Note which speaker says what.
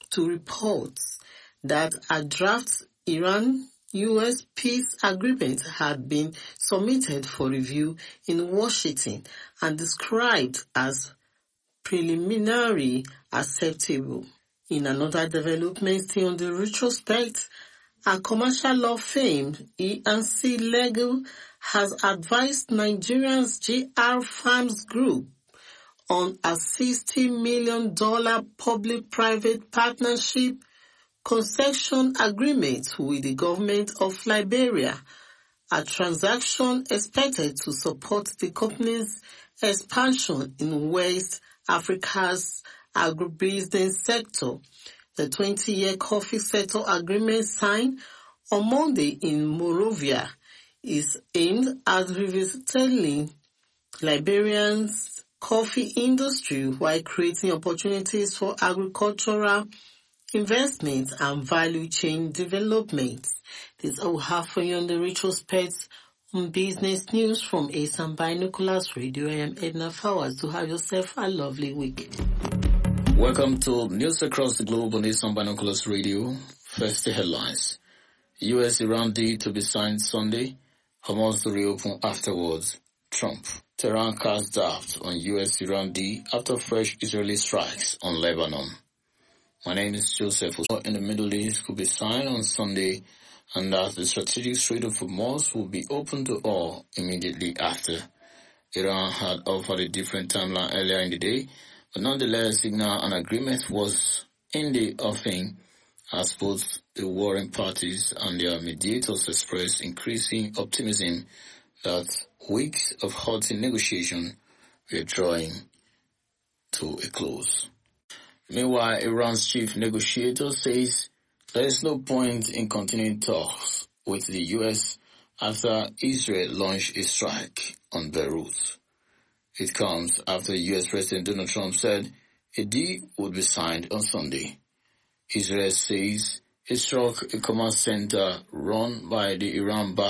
Speaker 1: to reports that a draft Iran-US peace agreement had been submitted for review in Washington and described as preliminary acceptable. In another development still on the retrospect, a commercial law firm, E&C Legal, has advised Nigeria's GR Farms Group on a $60 million public-private partnership concession agreement with the government of Liberia, a transaction expected to support the company's expansion in West Africa's agribusiness sector. The 20-year coffee sector agreement signed on Monday in Monrovia is aimed at revitalizing Liberia's coffee industry while creating opportunities for agricultural investment and value chain development. This is all we have for you on the retrospect on business news from ASAM Binoculars Radio. I am Edna Fowers. Do have yourself a lovely week.
Speaker 2: Welcome to News Across the Globe on ASAM Binoculars Radio. First, the headlines. US-Iran deal to be signed Sunday. Hamas to reopen afterwards. Trump. Tehran casts doubt on US-Iran deal after fresh Israeli strikes on Lebanon. My name is Joseph. In the Middle East could be signed on Sunday, and that the strategic Strait of Hormuz will be open to all immediately after. Iran had offered a different timeline earlier in the day, but nonetheless signal an agreement was in the offing as both the warring parties and their mediators expressed increasing optimism that weeks of hot negotiation were drawing to a close. Meanwhile, Iran's chief negotiator says there is no point in continuing talks with the U.S. after Israel launched a strike on Beirut. It comes after U.S. President Donald Trump said a deal would be signed on Sunday. Israel says it struck a command center run by the Iran-backed